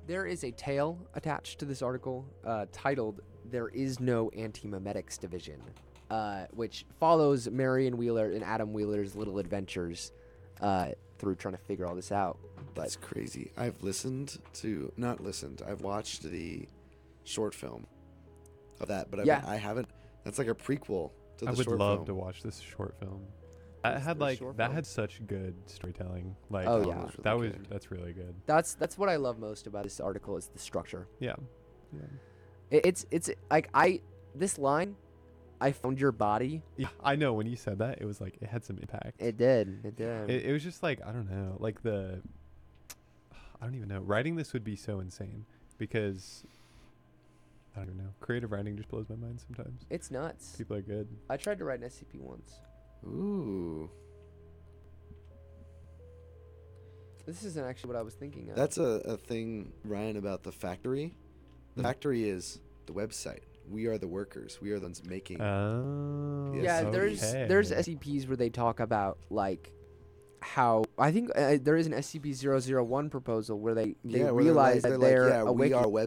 There is a tale attached to this article titled "There Is No Anti-Memetics Division," which follows Marion Wheeler and Adam Wheeler's little adventures through trying to figure all this out. That's crazy. I've watched the short film of that, but I haven't. That's like a prequel to the short film. I would love to watch this short film. That had such good storytelling. Like, oh yeah, that's really good. That's what I love most about this article is the structure. Yeah. It's like this line, "I found your body." Yeah, I know when you said that, it was like it had some impact. It did. It was just like, I don't know, like I don't even know. Writing this would be so insane because I don't even know. Creative writing just blows my mind sometimes. It's nuts. People are good. I tried to write an SCP once. Ooh. This isn't actually what I was thinking of. That's a thing, Ryan, about the factory. The factory is the website. We are the workers. We are the ones making. Oh. Yeah, okay. there's SCPs where they talk about like how I think there is an SCP-001 proposal where they realize that they're a we wiki. are a